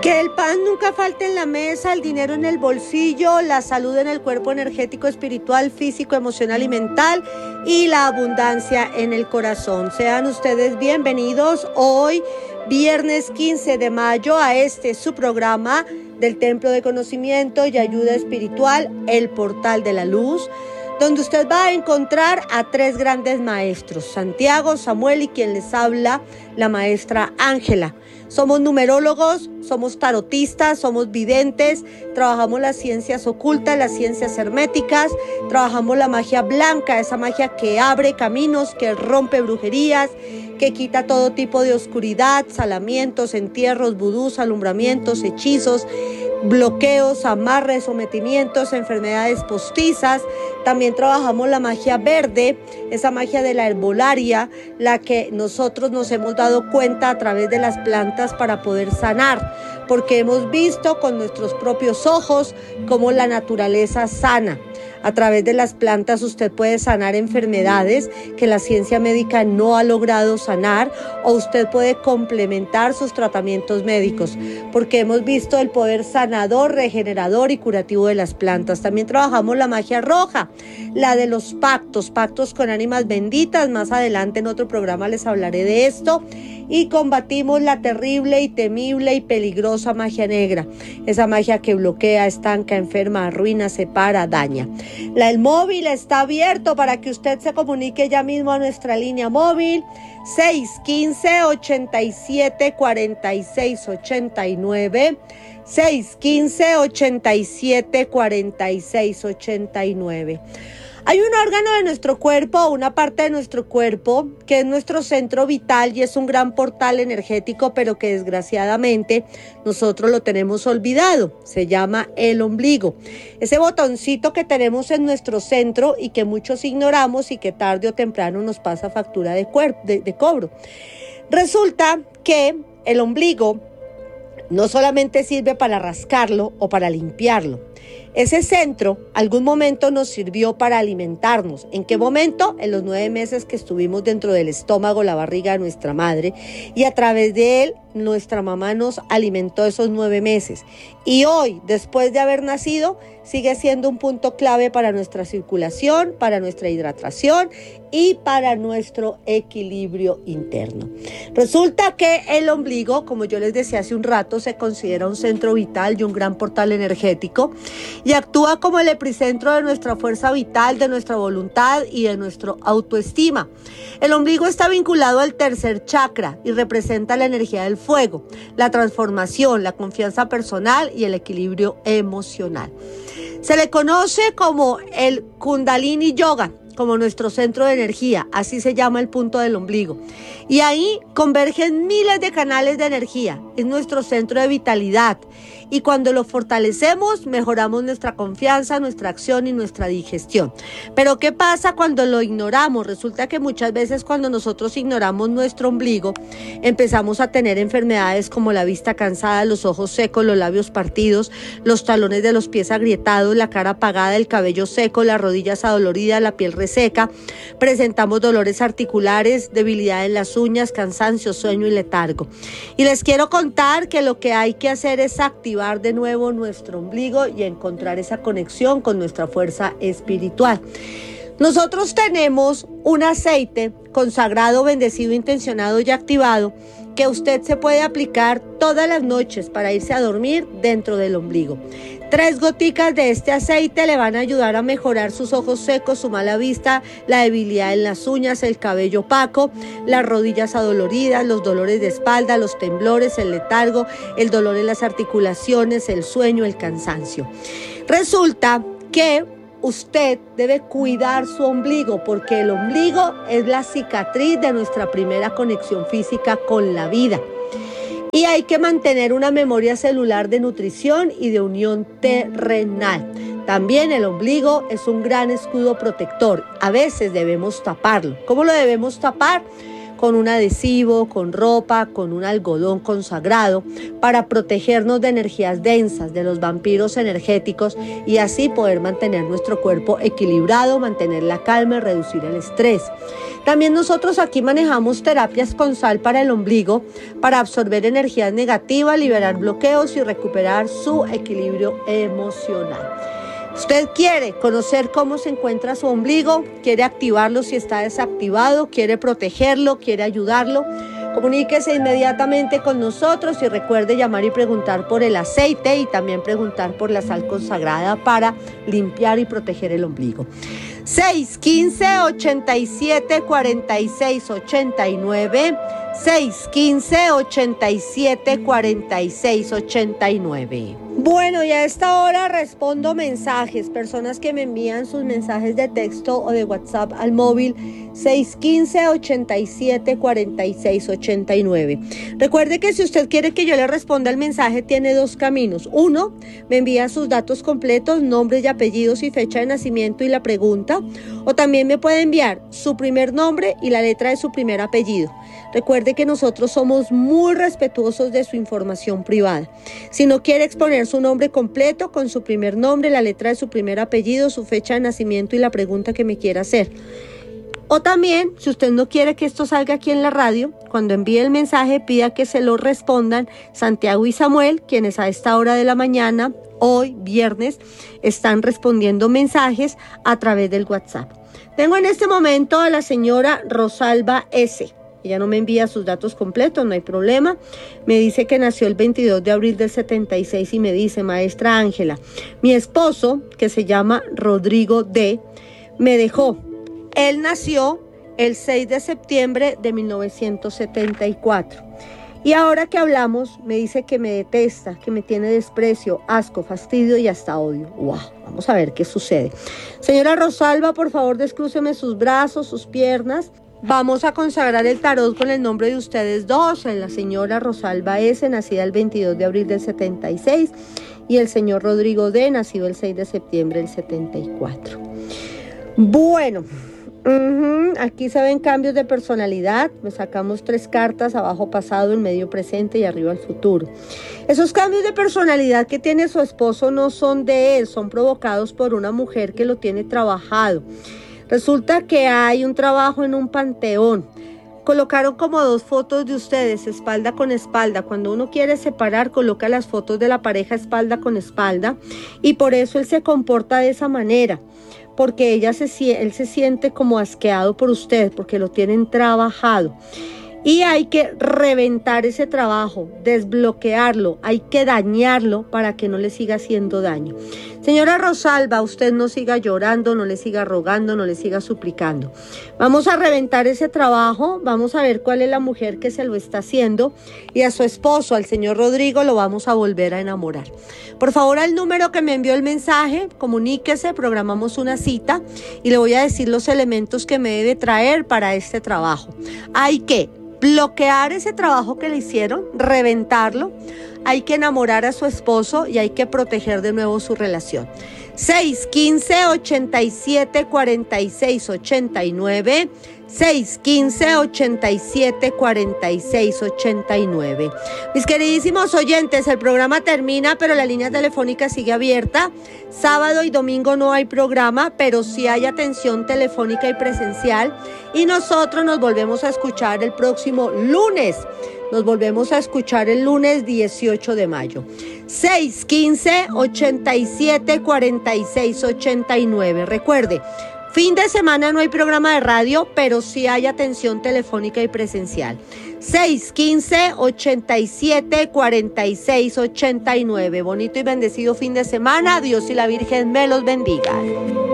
Que el pan nunca falte en la mesa, el dinero en el bolsillo, la salud en el cuerpo energético, espiritual, físico, emocional y mental, y la abundancia en el corazón. Sean ustedes bienvenidos hoy, viernes 15 de mayo, a su programa del Templo de Conocimiento y Ayuda Espiritual, El Portal de la Luz, donde usted va a encontrar a tres grandes maestros, Santiago, Samuel y quien les habla, la maestra Ángela. Somos numerólogos, somos tarotistas, somos videntes, trabajamos las ciencias ocultas, las ciencias herméticas, trabajamos la magia blanca, esa magia que abre caminos, que rompe brujerías, que quita todo tipo de oscuridad, salamientos, entierros, vudús, alumbramientos, hechizos, bloqueos, amarres, sometimientos, enfermedades postizas. También trabajamos la magia verde, esa magia de la herbolaria, la que nosotros nos hemos dado cuenta a través de las plantas para poder sanar, porque hemos visto con nuestros propios ojos cómo la naturaleza sana. A través de las plantas usted puede sanar enfermedades que la ciencia médica no ha logrado sanar, o usted puede complementar sus tratamientos médicos, porque hemos visto el poder sanador, regenerador y curativo de las plantas. También trabajamos la magia roja, la de los pactos con ánimas benditas. Más adelante en otro programa les hablaré de esto. Y combatimos la terrible y temible y peligrosa magia negra, esa magia que bloquea, estanca, enferma, arruina, separa, daña. El móvil está abierto para que usted se comunique ya mismo a nuestra línea móvil 615-87-46-89, 615-87-46-89. Hay un órgano de nuestro cuerpo, una parte de nuestro cuerpo, que es nuestro centro vital y es un gran portal energético, pero que desgraciadamente nosotros lo tenemos olvidado. Se llama el ombligo. Ese botoncito que tenemos en nuestro centro y que muchos ignoramos y que tarde o temprano nos pasa factura de cobro. Resulta que el ombligo no solamente sirve para rascarlo o para limpiarlo. Ese centro algún momento nos sirvió para alimentarnos. ¿En qué momento? En los 9 meses que estuvimos dentro del estómago, la barriga de nuestra madre, y a través de él nuestra mamá nos alimentó esos 9 meses. Y hoy, después de haber nacido, sigue siendo un punto clave para nuestra circulación, para nuestra hidratación y para nuestro equilibrio interno. Resulta que el ombligo, como yo les decía hace un rato, se considera un centro vital y un gran portal energético, y actúa como el epicentro de nuestra fuerza vital, de nuestra voluntad y de nuestra autoestima. El ombligo está vinculado al tercer chakra y representa la energía del fuego, la transformación, la confianza personal y el equilibrio emocional. Se le conoce como el Kundalini Yoga, como nuestro centro de energía, así se llama el punto del ombligo. Y ahí convergen miles de canales de energía, es nuestro centro de vitalidad. Y cuando lo fortalecemos, mejoramos nuestra confianza, nuestra acción y nuestra digestión. Pero ¿qué pasa cuando lo ignoramos? Resulta que muchas veces cuando nosotros ignoramos nuestro ombligo, empezamos a tener enfermedades como la vista cansada, los ojos secos, los labios partidos, los talones de los pies agrietados, la cara apagada, el cabello seco, las rodillas adoloridas, la piel reseca. Presentamos dolores articulares, debilidad en las uñas, cansancio, sueño y letargo. Y les quiero contar que lo que hay que hacer es activar de nuevo nuestro ombligo y encontrar esa conexión con nuestra fuerza espiritual. Nosotros tenemos un aceite consagrado, bendecido, intencionado y activado que usted se puede aplicar todas las noches para irse a dormir dentro del ombligo. 3 goticas de este aceite le van a ayudar a mejorar sus ojos secos, su mala vista, la debilidad en las uñas, el cabello opaco, las rodillas adoloridas, los dolores de espalda, los temblores, el letargo, el dolor en las articulaciones, el sueño, el cansancio. Resulta que usted debe cuidar su ombligo, porque el ombligo es la cicatriz de nuestra primera conexión física con la vida. Y hay que mantener una memoria celular de nutrición y de unión terrenal. También el ombligo es un gran escudo protector. A veces debemos taparlo. ¿Cómo lo debemos tapar? Con un adhesivo, con ropa, con un algodón consagrado, para protegernos de energías densas, de los vampiros energéticos, y así poder mantener nuestro cuerpo equilibrado, mantener la calma y reducir el estrés. También nosotros aquí manejamos terapias con sal para el ombligo, para absorber energías negativas, liberar bloqueos y recuperar su equilibrio emocional. Usted quiere conocer cómo se encuentra su ombligo, quiere activarlo si está desactivado, quiere protegerlo, quiere ayudarlo. Comuníquese inmediatamente con nosotros y recuerde llamar y preguntar por el aceite y también preguntar por la sal consagrada para limpiar y proteger el ombligo. 615-87-46-89, 615-87-46-89. Bueno, y a esta hora respondo mensajes, personas que me envían sus mensajes de texto o de WhatsApp al móvil 615-87-46-89. Recuerde que si usted quiere que yo le responda el mensaje, tiene dos caminos. Uno, me envía sus datos completos, nombres y apellidos y fecha de nacimiento y la pregunta. O también me puede enviar su primer nombre y la letra de su primer apellido. Recuerde que nosotros somos muy respetuosos de su información privada. Si no quiere exponer su nombre completo con su primer nombre, la letra de su primer apellido, su fecha de nacimiento y la pregunta que me quiera hacer. O también, si usted no quiere que esto salga aquí en la radio, cuando envíe el mensaje pida que se lo respondan Santiago y Samuel, quienes a esta hora de la mañana, hoy viernes, están respondiendo mensajes a través del WhatsApp. Tengo en este momento a la señora Rosalba S. Ella no me envía sus datos completos, no hay problema. Me dice que nació el 22 de abril del 76 y me dice, maestra Ángela, mi esposo, que se llama Rodrigo D., me dejó. Él nació el 6 de septiembre de 1974. Y ahora que hablamos, me dice que me detesta, que me tiene desprecio, asco, fastidio y hasta odio. ¡Wow! Vamos a ver qué sucede. Señora Rosalba, por favor, descrúceme sus brazos, sus piernas. Vamos a consagrar el tarot con el nombre de ustedes dos. La señora Rosalba S., nacida el 22 de abril del 76, y el señor Rodrigo D., nacido el 6 de septiembre del 74. Bueno, aquí se ven cambios de personalidad. Me sacamos 3 cartas, abajo pasado, en medio presente y arriba el futuro. Esos cambios de personalidad que tiene su esposo no son de él, son provocados por una mujer que lo tiene trabajado. Resulta que hay un trabajo en un panteón. Colocaron como 2 fotos de ustedes, espalda con espalda. Cuando uno quiere separar, coloca las fotos de la pareja espalda con espalda. Y por eso él se comporta de esa manera. Porque él se siente como asqueado por usted, porque lo tienen trabajado. Y hay que reventar ese trabajo, desbloquearlo, hay que dañarlo para que no le siga haciendo daño. Señora Rosalba, usted no siga llorando, no le siga rogando, no le siga suplicando. Vamos a reventar ese trabajo, vamos a ver cuál es la mujer que se lo está haciendo y a su esposo, al señor Rodrigo, lo vamos a volver a enamorar. Por favor, al número que me envió el mensaje, comuníquese, programamos una cita y le voy a decir los elementos que me debe traer para este trabajo. Hay que bloquear ese trabajo que le hicieron, reventarlo, hay que enamorar a su esposo y hay que proteger de nuevo su relación. 615-87-46-89, 615-87-46-89. Mis queridísimos oyentes, el programa termina, pero la línea telefónica sigue abierta. Sábado y domingo no hay programa, pero sí hay atención telefónica y presencial. Y nosotros nos volvemos a escuchar el próximo lunes. Nos volvemos a escuchar el lunes 18 de mayo. 615-87-46-89. Recuerde, fin de semana no hay programa de radio, pero sí hay atención telefónica y presencial. 615-87-46-89. Bonito y bendecido fin de semana. Dios y la Virgen me los bendiga.